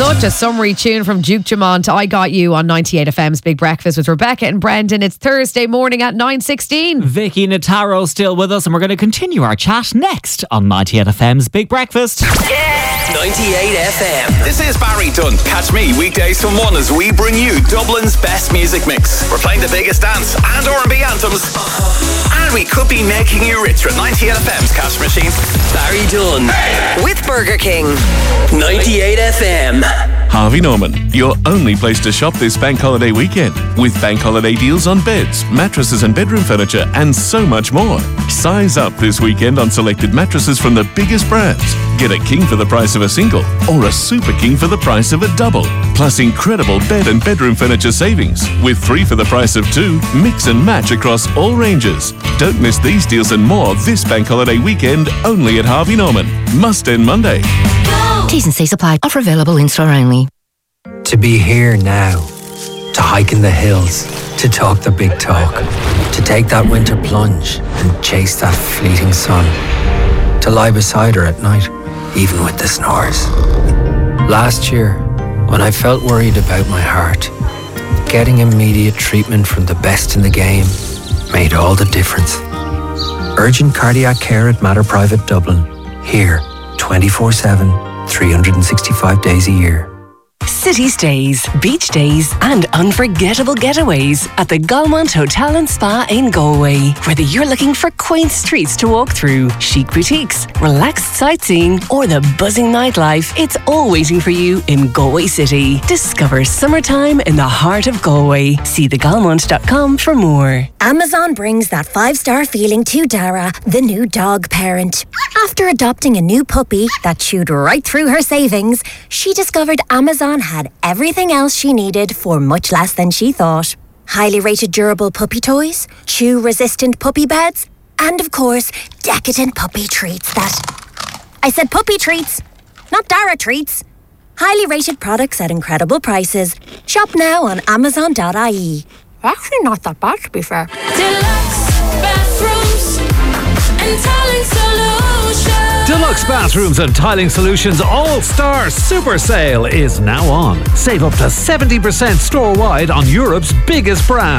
Such a summary tune from Duke Dumont. I Got You on 98 FM's Big Breakfast with Rebecca and Brendan. It's Thursday morning at 9:16. Vicky Nataro still with us, and we're going to continue our chat next on 98 FM's Big Breakfast. 98 FM. This is Barry Dunn. Catch me weekdays from 1 as we bring you Dublin's best music mix. We're playing the biggest dance and R&B anthems. And we could be making you richer at 98 FM's cash machine. Barry Dunn. With Burger King. 98 FM. Harvey Norman, your only place to shop this bank holiday weekend, with bank holiday deals on beds, mattresses and bedroom furniture, and so much more. Size up this weekend on selected mattresses from the biggest brands. Get a king for the price of a single, or a super king for the price of a double. Plus incredible bed and bedroom furniture savings, with 3 for the price of 2. Mix and match across all ranges. Don't miss these deals and more this bank holiday weekend, only at Harvey Norman. Must end Monday. T's and C's apply. Offer available in store only. To be here now, to hike in the hills, to talk the big talk, to take that winter plunge and chase that fleeting sun, to lie beside her at night, even with the snores. Last year, when I felt worried about my heart, getting immediate treatment from the best in the game made all the difference. Urgent cardiac care at Mater Private Dublin, here 24/7, 365 days a year. City stays, beach days and unforgettable getaways at the Galmont Hotel and Spa in Galway. Whether you're looking for quaint streets to walk through, chic boutiques, relaxed sightseeing or the buzzing nightlife, it's all waiting for you in Galway City. Discover summertime in the heart of Galway. See thegalmont.com for more. Amazon brings that 5-star feeling to Dara, the new dog parent. After adopting a new puppy that chewed right through her savings, she discovered Amazon had everything else she needed for much less than she thought. Highly rated durable puppy toys, chew-resistant puppy beds, and of course, decadent puppy treats that... I said puppy treats, not Dara treats. Highly rated products at incredible prices. Shop now on Amazon.ie. Actually not that bad, to be fair. Deluxe bathrooms and tiling solutions. Deluxe Bathrooms and Tiling Solutions All-Star Super Sale is now on. Save up to 70% store-wide on Europe's biggest brand.